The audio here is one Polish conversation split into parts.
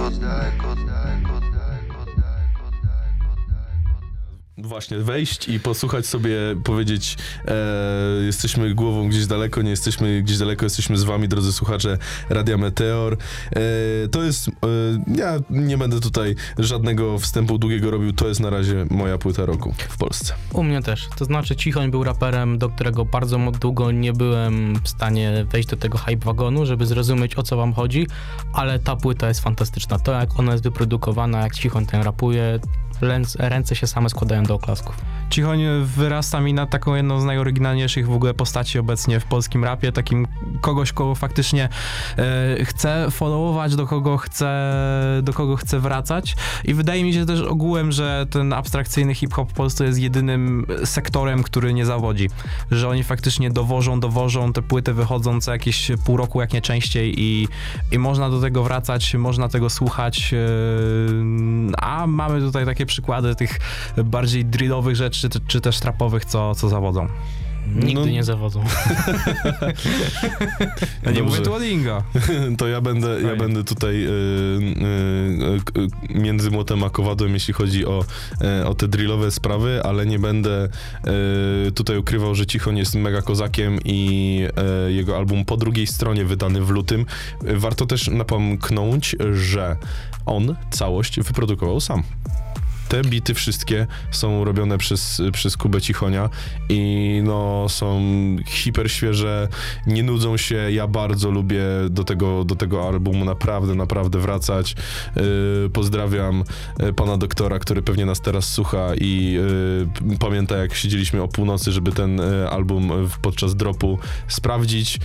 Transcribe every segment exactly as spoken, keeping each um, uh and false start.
daleko, daleko, daleko, daleko, daleko, daleko. Właśnie, wejść i posłuchać sobie, powiedzieć, e, jesteśmy głową gdzieś daleko, nie jesteśmy gdzieś daleko, jesteśmy z wami, drodzy słuchacze Radia Meteor. E, to jest, e, ja nie będę tutaj żadnego wstępu długiego robił, to jest na razie moja płyta roku w Polsce. U mnie też, to znaczy Cichoń był raperem, do którego bardzo długo nie byłem w stanie wejść do tego hype wagonu, żeby zrozumieć, o co wam chodzi, ale ta płyta jest fantastyczna. To, jak ona jest wyprodukowana, jak Cichoń ten rapuje, ręce, ręce się same składają do oklasków. Cichoń wyrasta mi na taką jedną z najoryginalniejszych w ogóle postaci obecnie w polskim rapie, takim kogoś, kogo faktycznie e, chcę followować, do kogo chcę, do kogo chcę wracać i wydaje mi się też ogółem, że ten abstrakcyjny hip-hop w Polsce jest jedynym sektorem, który nie zawodzi, że oni faktycznie dowożą, dowożą, te płyty wychodzą co jakieś pół roku, jak nie częściej i, i można do tego wracać, można tego słuchać, e, a mamy tutaj takie przykłady tych bardziej drillowych rzeczy, czy, czy też trapowych, co, co zawodzą. Nigdy No. nie zawodzą. Ja nie Dobrze. mówię Duolingo. To ja będę, ja Fajnie. będę tutaj y, y, y, między młotem a kowadłem, jeśli chodzi o, y, o te drillowe sprawy, ale nie będę y, tutaj ukrywał, że Cichoń jest mega kozakiem i y, jego album Po drugiej stronie, wydany w lutym. Y, warto też napomknąć, że on całość wyprodukował sam. Te bity wszystkie są robione przez, przez Kubę Cichonia i no są hiper świeże, nie nudzą się. Ja bardzo lubię do tego, do tego albumu naprawdę, naprawdę wracać. Yy, pozdrawiam yy, pana doktora, który pewnie nas teraz słucha i yy, pamięta, jak siedzieliśmy o północy, żeby ten yy, album w, podczas dropu sprawdzić.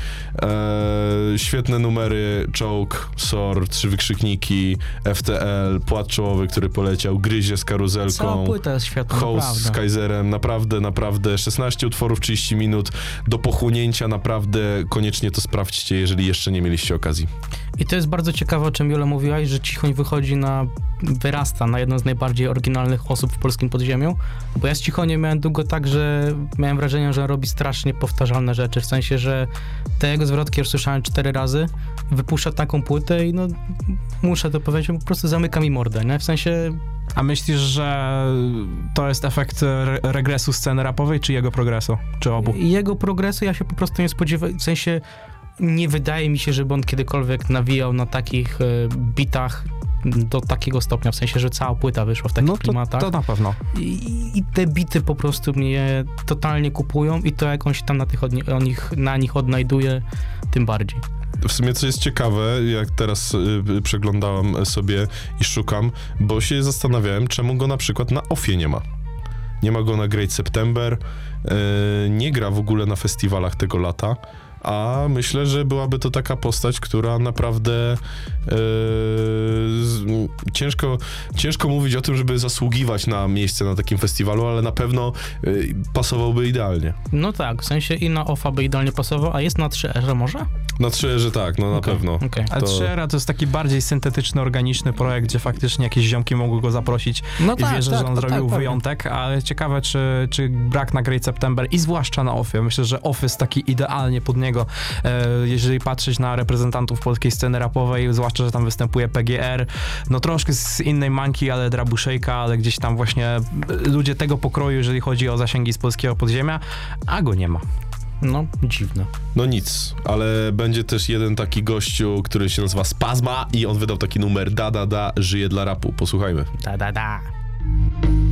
Yy, świetne numery, Czołg, S O R, Trzy Wykrzykniki, F T L, Płat Czołowy, który poleciał, Gryzie z karuzelką, Cała płyta jest świetna, Host z naprawdę. Kaiserem, naprawdę, naprawdę szesnaście utworów, trzydzieści minut do pochłonięcia, naprawdę koniecznie to sprawdźcie, jeżeli jeszcze nie mieliście okazji. I to jest bardzo ciekawe, o czym Jola mówiłaś, że Cichoń wychodzi na, wyrasta na jedną z najbardziej oryginalnych osób w polskim podziemiu, bo ja z Cichoniem miałem długo tak, że miałem wrażenie, że on robi strasznie powtarzalne rzeczy, w sensie, że te jego zwrotki już słyszałem cztery razy, wypuszcza taką płytę i no, muszę to powiedzieć, po prostu zamyka mi mordę, nie? W sensie... A myślisz, że to jest efekt re- regresu sceny rapowej, czy jego progresu? Czy obu? Jego progresu ja się po prostu nie spodziewałem, w sensie nie wydaje mi się, żeby on kiedykolwiek nawijał na takich e, bitach do takiego stopnia, w sensie, że cała płyta wyszła w takich No to, klimatach. to na pewno. I, I te bity po prostu mnie totalnie kupują i to, jak on się tam na, tych odni- on ich, na nich odnajduje, tym bardziej. W sumie co jest ciekawe, jak teraz y, przeglądałem sobie i szukam, bo się zastanawiałem, czemu go na przykład na Ofie nie ma. Nie ma go na Great September, y, nie gra w ogóle na festiwalach tego lata, a myślę, że byłaby to taka postać, która naprawdę yy, z, ciężko, ciężko mówić o tym, żeby zasługiwać na miejsce na takim festiwalu, ale na pewno yy, pasowałby idealnie. No tak, w sensie i na Ofa by idealnie pasował, a jest na trzy R może? Na trzy, że tak, no na Okay, pewno. okay. Ale To- trzy R to jest taki bardziej syntetyczny, organiczny projekt, gdzie faktycznie jakieś ziomki mogły go zaprosić No i tak, wierzę, tak, że on to zrobił tak, wyjątek, ale ciekawe, czy, czy brak na Great September i zwłaszcza na Offie. Myślę, że Off jest taki idealnie pod niego, e, jeżeli patrzeć na reprezentantów polskiej sceny rapowej, zwłaszcza, że tam występuje P G R, no troszkę z innej manki, ale Drabuszejka, ale gdzieś tam właśnie ludzie tego pokroju, jeżeli chodzi o zasięgi z polskiego podziemia, a go nie ma. No, dziwne. No nic, ale będzie też jeden taki gościu, który się nazywa Spazma i on wydał taki numer Da Da Da, żyje dla rapu. Posłuchajmy. Da, da, da.